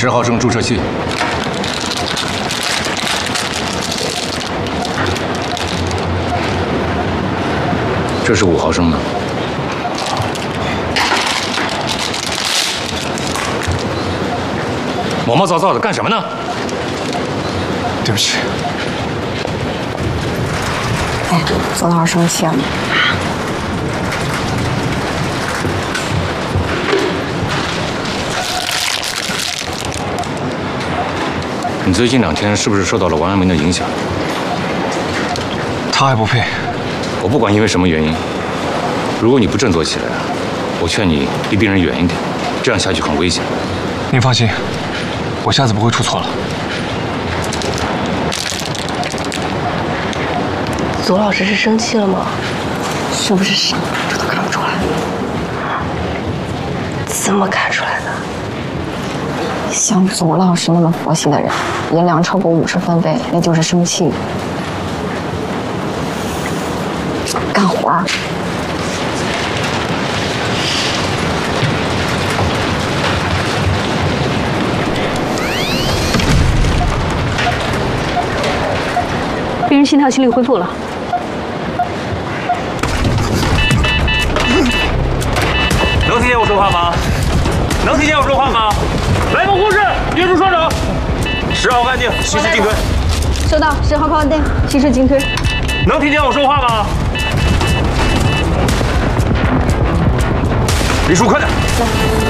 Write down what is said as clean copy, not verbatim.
10毫升注射器。这是5毫升的。毛毛躁躁的干什么呢？ 对不起。 哎，左老师生气了。 你最近2天是不是受到了王阳明的影响？ 他还不配。 我不管因为什么原因，如果你不振作起来，我劝你离病人远一点，这样下去很危险。 您放心，我下次不会出错了。 左老师是生气了吗？ 是不是傻？这都看不出来。 怎么看出来的？ 像左老师那么佛系的人，银两超过50分贝，那就是生气。干活儿。 病人心跳、心率恢复了。 能听见我说话吗？能听见我说话吗？ 来个护士，捏住双手，10号安定，吸食颈推。 收到，10号靠安定，吸食颈推。 能听见我说话吗？李叔，快点！来。